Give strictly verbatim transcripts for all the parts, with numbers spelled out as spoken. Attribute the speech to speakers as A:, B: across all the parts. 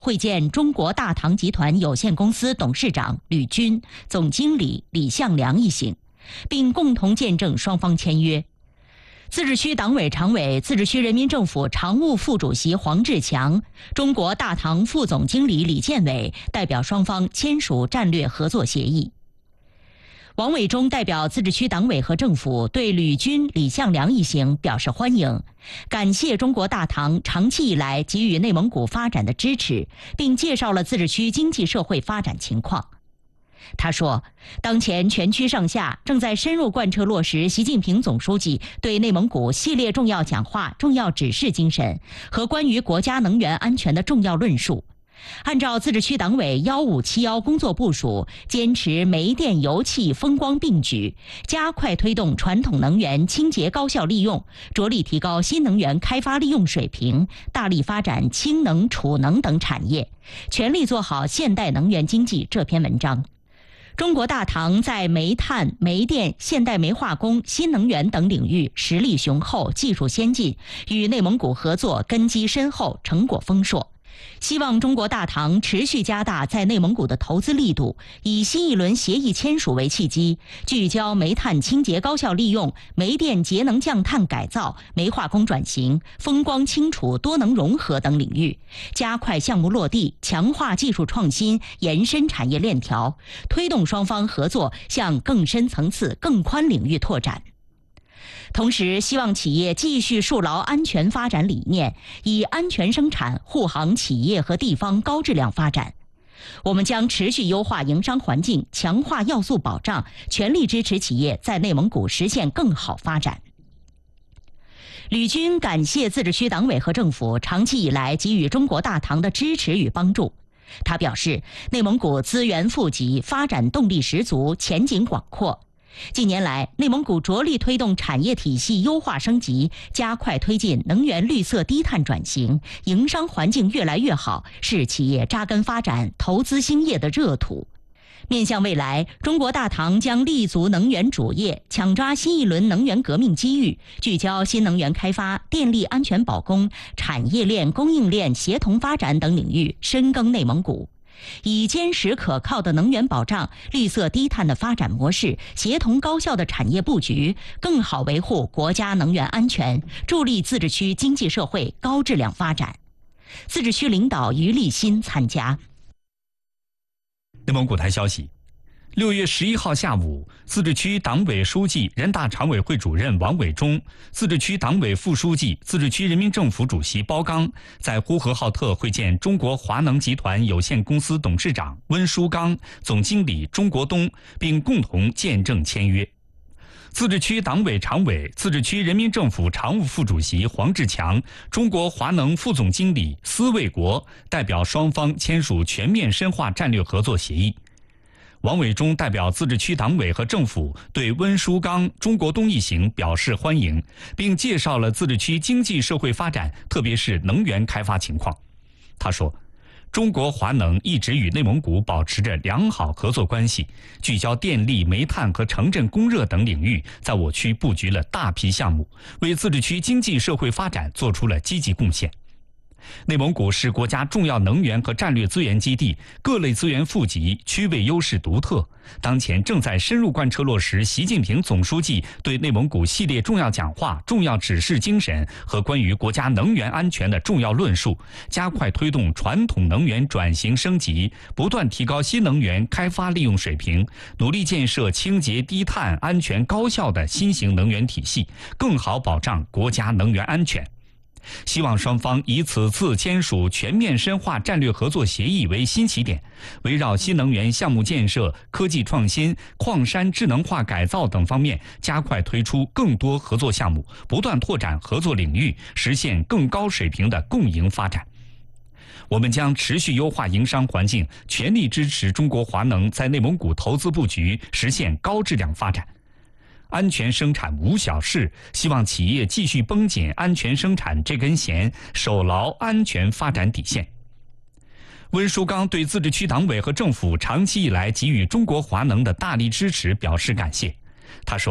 A: 会见中国大唐集团有限公司董事长吕军、总经理李向良一行，并共同见证双方签约。自治区党委常委、自治区人民政府常务副主席黄志强、中国大唐副总经理李建伟代表双方签署战略合作协议。王伟忠代表自治区党委和政府对吕军、李向良一行表示欢迎，感谢中国大唐长期以来给予内蒙古发展的支持，并介绍了自治区经济社会发展情况。他说，当前全区上下正在深入贯彻落实习近平总书记对内蒙古系列重要讲话、重要指示精神和关于国家能源安全的重要论述。按照自治区党委幺五七幺工作部署，坚持煤电油气风光并举，加快推动传统能源清洁高效利用，着力提高新能源开发利用水平，大力发展氢能、储能等产业，全力做好现代能源经济这篇文章。中国大唐在煤炭、煤电、现代煤化工、新能源等领域实力雄厚、技术先进，与内蒙古合作根基深厚、成果丰硕。希望中国大唐持续加大在内蒙古的投资力度，以新一轮协议签署为契机，聚焦煤炭清洁高效利用、煤电节能降碳改造、煤化工转型、风光清除多能融合等领域，加快项目落地，强化技术创新，延伸产业链条，推动双方合作向更深层次、更宽领域拓展。同时，希望企业继续树牢安全发展理念，以安全生产护航企业和地方高质量发展。我们将持续优化营商环境，强化要素保障，全力支持企业在内蒙古实现更好发展。吕军感谢自治区党委和政府长期以来给予中国大唐的支持与帮助。他表示，内蒙古资源富集，发展动力十足，前景广阔。近年来，内蒙古着力推动产业体系优化升级，加快推进能源绿色低碳转型，营商环境越来越好，是企业扎根发展、投资兴业的热土。面向未来，中国大唐将立足能源主业，抢抓新一轮能源革命机遇，聚焦新能源开发、电力安全保供、产业链、供应链协同发展等领域，深耕内蒙古。以坚实可靠的能源保障、绿色低碳的发展模式，协同高效的产业布局，更好维护国家能源安全，助力自治区经济社会高质量发展。自治区领导于立新参加。
B: 内蒙古台消息，六月十一号下午，自治区党委书记、人大常委会主任王伟忠，自治区党委副书记、自治区人民政府主席包刚在呼和浩特会见中国华能集团有限公司董事长温书刚、总经理钟国东，并共同见证签约。自治区党委常委、自治区人民政府常务副主席黄志强、中国华能副总经理司卫国代表双方签署全面深化战略合作协议。王伟忠代表自治区党委和政府对温书刚、钟国东一行表示欢迎，并介绍了自治区经济社会发展，特别是能源开发情况。他说，中国华能一直与内蒙古保持着良好合作关系，聚焦电力、煤炭和城镇供热等领域，在我区布局了大批项目，为自治区经济社会发展做出了积极贡献。内蒙古是国家重要能源和战略资源基地，各类资源富集，区位优势独特。当前正在深入贯彻落实习近平总书记对内蒙古系列重要讲话、重要指示精神和关于国家能源安全的重要论述，加快推动传统能源转型升级，不断提高新能源开发利用水平，努力建设清洁低碳、安全高效的新型能源体系，更好保障国家能源安全。希望双方以此次签署全面深化战略合作协议为新起点，围绕新能源项目建设、科技创新、矿山智能化改造等方面，加快推出更多合作项目，不断拓展合作领域，实现更高水平的共赢发展。我们将持续优化营商环境，全力支持中国华能在内蒙古投资布局，实现高质量发展。安全生产无小事，希望企业继续绷紧安全生产这根弦，守牢安全发展底线。温书刚对自治区党委和政府长期以来给予中国华能的大力支持表示感谢。他说，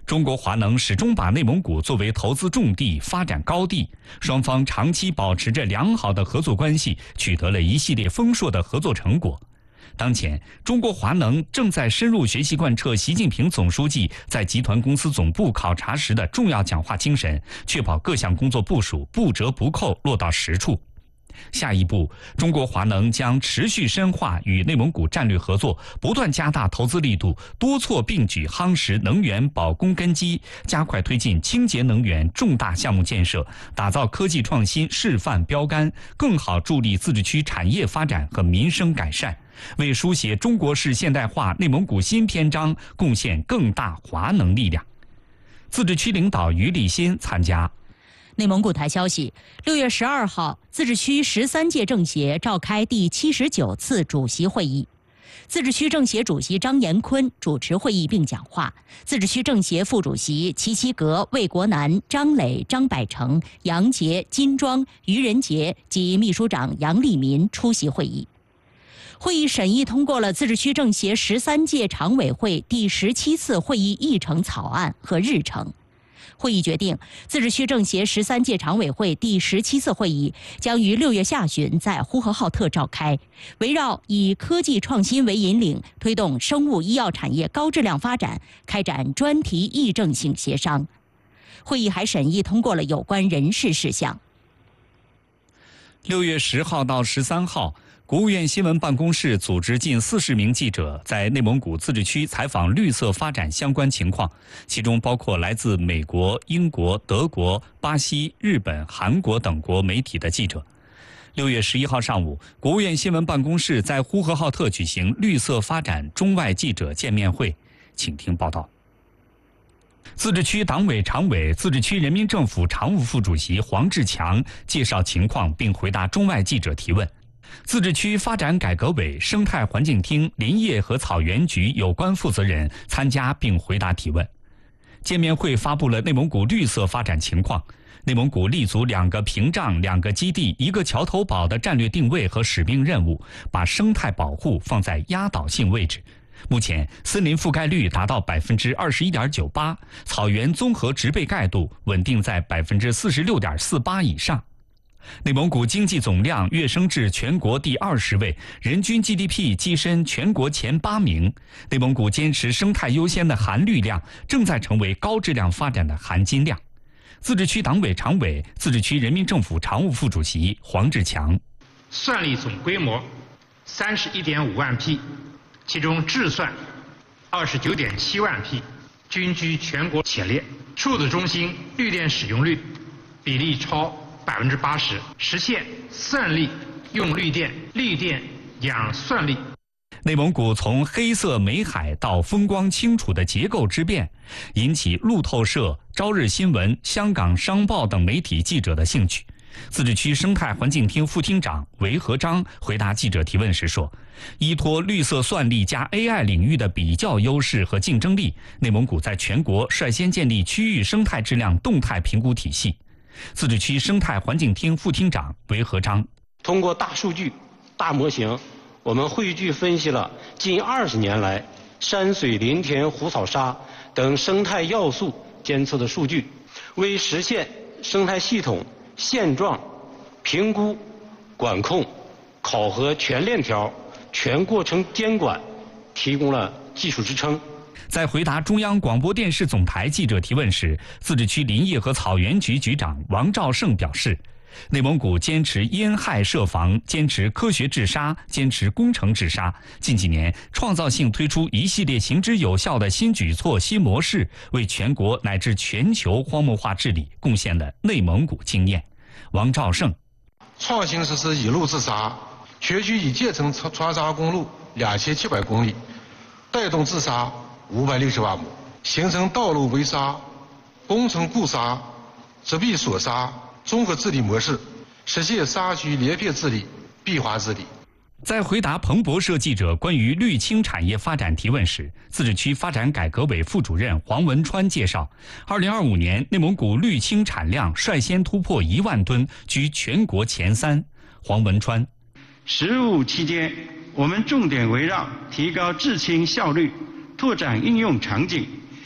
B: 中国华能始终把内蒙古作为投资重地、发展高地，双方长期保持着良好的合作关系，取得了一系列丰硕的合作成果。当前，中国华能正在深入学习贯彻习近平总书记在集团公司总部考察时的重要讲话精神，确保各项工作部署不折不扣落到实处。下一步，中国华能将持续深化与内蒙古战略合作，不断加大投资力度，多措并举夯实能源保供根基，加快推进清洁能源重大项目建设，打造科技创新示范标杆，更好助力自治区产业发展和民生改善，为书写中国式现代化内蒙古新篇章贡献更大华能力量。自治区领导于立新参加。
A: 内蒙古台消息，六月十二号，自治区十三届政协召开第七十九次主席会议。自治区政协主席张延坤主持会议并讲话，自治区政协副主席齐齐格、魏国南、张磊、张百成、杨杰、金庄、于仁杰及秘书长杨利民出席会议。会议审议通过了自治区政协十三届常委会第十七次会议议程草案和日程。会议决定，自治区政协十三届常委会第十七次会议将于六月下旬在呼和浩特召开，围绕以科技创新为引领，推动生物医药产业高质量发展，开展专题议政性协商。会议还审议通过了有关人事事项。
B: 六月十号到十三号，国务院新闻办公室组织近四十名记者在内蒙古自治区采访绿色发展相关情况，其中包括来自美国、英国、德国、巴西、日本、韩国等国媒体的记者。六月十一号上午，国务院新闻办公室在呼和浩特举行绿色发展中外记者见面会，请听报道。自治区党委常委、自治区人民政府常务副主席黄志强介绍情况并回答中外记者提问。自治区发展改革委、生态环境厅、林业和草原局有关负责人参加并回答提问。见面会发布了内蒙古绿色发展情况，内蒙古立足两个屏障、两个基地、一个桥头堡的战略定位和使命任务，把生态保护放在压倒性位置。目前，森林覆盖率达到百分之二十一点九八，草原综合植被盖度稳定在百分之四十六点四八以上。内蒙古经济总量跃升至全国第二十位，人均 G D P 跻身全国前八名。内蒙古坚持生态优先的含绿量，正在成为高质量发展的含金量。自治区党委常委、自治区人民政府常务副主席黄志强：
C: 蒜粒总规模三十一点五万匹，其中制蒜二十九点七万匹，均居全国前列。数字中心绿电使用率比例超百分之八十，实现蒜粒用绿电、绿电养蒜粒。
B: 内蒙古从黑色美海到风光清楚的结构之变，引起路透社、朝日新闻、香港商报等媒体记者的兴趣。自治区生态环境厅副厅长韦和章回答记者提问时说，依托绿色算力加 A I 领域的比较优势和竞争力，内蒙古在全国率先建立区域生态质量动态评估体系。自治区生态环境厅副厅长韦和章：
D: 通过大数据、大模型，我们汇聚分析了近二十年来山水林田湖草沙等生态要素监测的数据，为实现生态系统现状评估、管控、考核全链条、全过程监管提供了技术支撑。
B: 在回答中央广播电视总台记者提问时，自治区林业和草原局局长王兆胜表示，内蒙古坚持烟害设防，坚持科学治沙，坚持工程治沙。近几年，创造性推出一系列行之有效的新举措、新模式，为全国乃至全球荒漠化治理贡献了内蒙古经验。王兆胜：
E: 创新实施一路治沙，全区已建成川沙公路两千七百公里，带动治沙五百六十万亩，形成道路围沙、工程固沙、植被锁沙综合治理模式，实现沙区连片治理、闭环治理。
B: 在回答彭博社记者关于绿氢产业发展提问时，自治区发展改革委副主任黄文川介绍，二零二五年内蒙古绿氢产量率先突破一万吨，居全国前三。黄文川：
F: 十五期间，我们重点围绕提高制氢效率、拓展应用场景、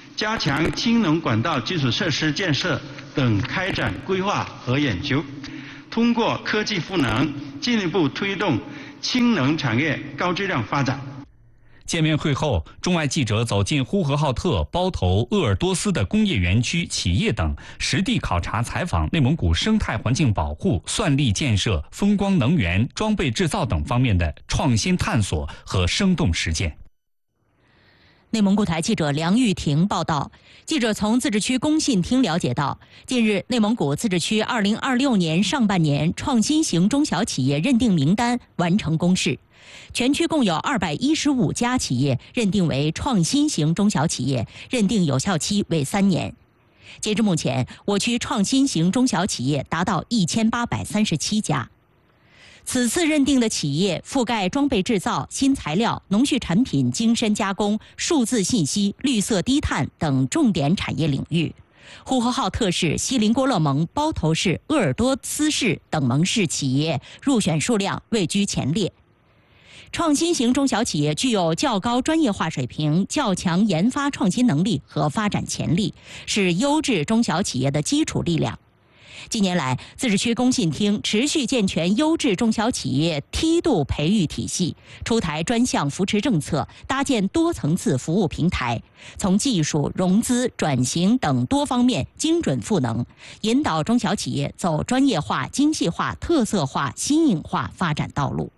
F: 加强氢能管道基础设施建设等开展规划和研究，通过科技赋能，进一步推动氢能产业高质量发展。
B: 见面会后，中外记者走进呼和浩特、包头、鄂尔多斯的工业园区、企业等，实地考察采访内蒙古生态环境保护、算力建设、风光能源、装备制造等方面的创新探索和生动实践。
A: 内蒙古台记者梁玉婷报道，记者从自治区工信厅了解到，近日内蒙古自治区二零二六年上半年创新型中小企业认定名单完成公示，全区共有二百一十五家企业认定为创新型中小企业，认定有效期为三年。截至目前，我区创新型中小企业达到一千八百三十七家。此次认定的企业覆盖装备制造、新材料、农畜产品精深加工、数字信息、绿色低碳等重点产业领域。呼和浩特市、锡林郭勒盟、包头市、鄂尔多斯市等盟市企业入选数量位居前列。创新型中小企业具有较高专业化水平、较强研发创新能力和发展潜力，是优质中小企业的基础力量。近年来，自治区工信厅持续健全优质中小企业梯度培育体系，出台专项扶持政策，搭建多层次服务平台，从技术、融资、转型等多方面精准赋能，引导中小企业走专业化、精细化、特色化、新颖化发展道路。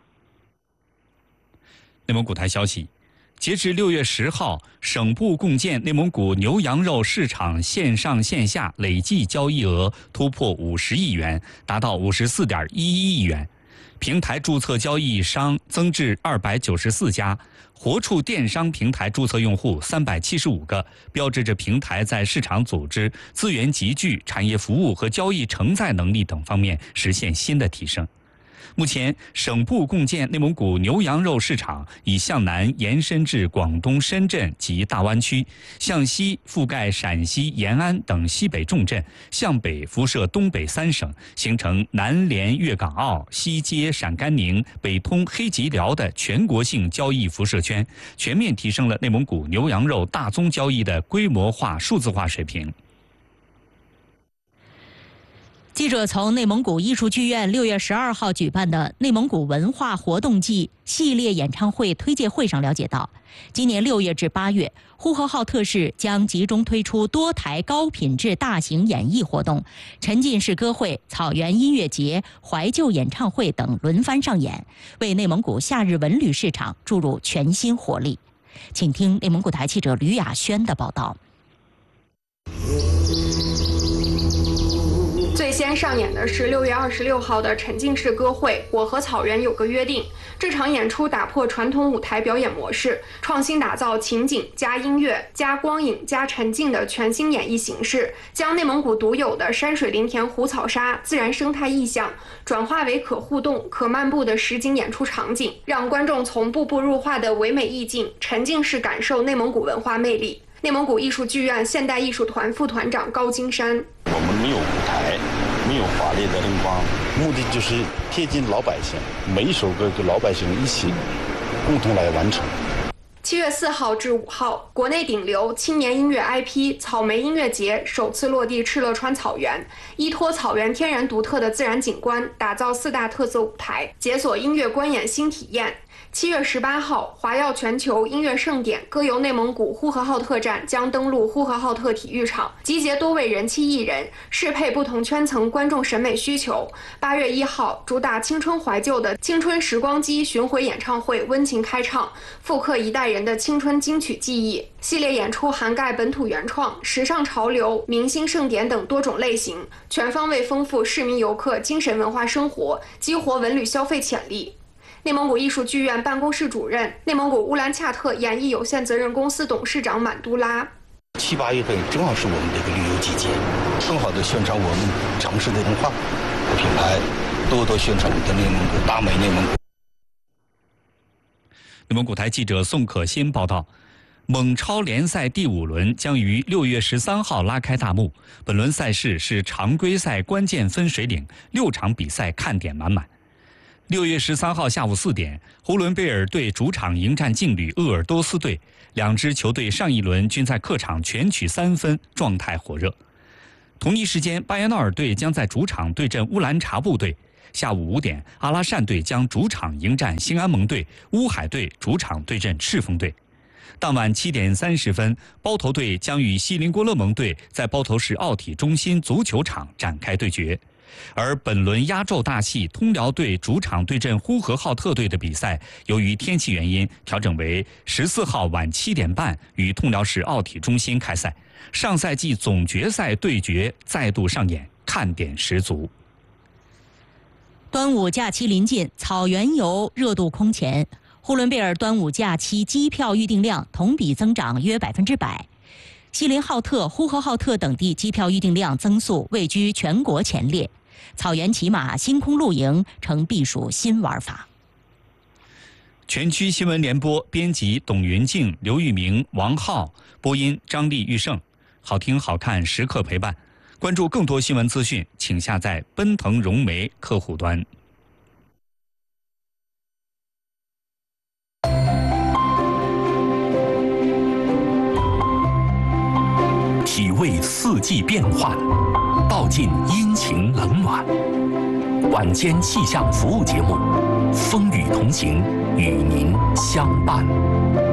B: 内蒙古台消息，截至六月十号，省部共建内蒙古牛羊肉市场线上线下累计交易额突破五十亿元，达到五十四点一一亿元。平台注册交易商增至二百九十四家，活畜电商平台注册用户三百七十五个，标志着平台在市场组织、资源集聚、产业服务和交易承载能力等方面实现新的提升。目前，省部共建内蒙古牛羊肉市场已向南延伸至广东深圳及大湾区，向西覆盖陕西延安等西北重镇，向北辐射东北三省，形成南连粤港澳、西接陕甘宁、北通黑吉辽的全国性交易辐射圈，全面提升了内蒙古牛羊肉大宗交易的规模化、数字化水平。
A: 记者从内蒙古艺术剧院六月十二号举办的内蒙古文化活动季系列演唱会推介会上了解到，今年六月至八月，呼和浩特市将集中推出多台高品质大型演艺活动，沉浸式歌会、草原音乐节、怀旧演唱会等轮番上演，为内蒙古夏日文旅市场注入全新活力。请听内蒙古台记者吕雅轩的报道。
G: 最先上演的是六月二十六号的沉浸式歌会《我和草原有个约定》。这场演出打破传统舞台表演模式，创新打造情景加音乐加光影加沉浸的全新演绎形式，将内蒙古独有的山水林田湖草沙自然生态意象转化为可互动可漫步的实景演出场景，让观众从步步入画的唯美意境沉浸式感受内蒙古文化魅力。内蒙古艺术剧院现代艺术团副团长高金山：
H: 我们没有舞台，没有华丽的灯光，目的就是贴近老百姓，每一首歌跟老百姓一起共同来完成。
G: 七月四号至五号，国内顶流青年音乐 I P 草莓音乐节首次落地敕勒川草原，依托草原天然独特的自然景观，打造四大特色舞台，解锁音乐观演新体验。七月十八号，华耀全球音乐盛典歌游内蒙古呼和浩特站将登陆呼和浩特体育场，集结多位人气艺人，适配不同圈层观众审美需求。八月一号，主打青春怀旧的青春时光机巡回演唱会温情开唱，复刻一代人的青春金曲记忆。系列演出涵盖本土原创、时尚潮流、明星盛典等多种类型，全方位丰富市民游客精神文化生活，激活文旅消费潜力。内蒙古艺术剧院办公室主任、内蒙古乌兰恰特演艺有限责任公司董事长满都拉：
H: 七八月份正好是我们的一个旅游季节，更好的宣传我们城市的文化和品牌，多多宣传我们的内蒙古大美内蒙古。
B: 内蒙古台记者宋可欣报道，蒙超联赛第五轮将于六月十三号拉开大幕。本轮赛事是常规赛关键分水岭，六场比赛看点满满。 六月十三号下午四点，呼伦贝尔队主场迎战劲旅鄂尔多斯队，两支球队上一轮均在客场全取三分，状态火热。同一时间，巴彦淖尔队将在主场对阵乌兰察布队。下午五点，阿拉善队将主场迎战兴安盟队，乌海队主场对阵赤峰队。当晚七点三十分，包头队将与锡林郭勒盟队在包头市奥体中心足球场展开对决。而本轮压轴大戏通辽队主场对阵呼和浩特队的比赛，由于天气原因调整为十四号晚七点半于通辽市奥体中心开赛。上赛季总决赛对决再度上演，看点十足。
A: 端午假期临近，草原游热度空前。呼伦贝尔端午假期机票预订量同比增长约百分之百，锡林浩特、呼和浩特等地机票预订量增速位居全国前列。草原骑马、星空露营成避暑新玩法。
B: 全区新闻联播编辑董云静、刘玉明、王浩，播音张丽、玉胜，好听好看时刻陪伴。关注更多新闻资讯，请下载奔腾融媒客户端。
I: 体味四季变换，道尽阴晴冷暖。晚间气象服务节目，风雨同行，与您相伴。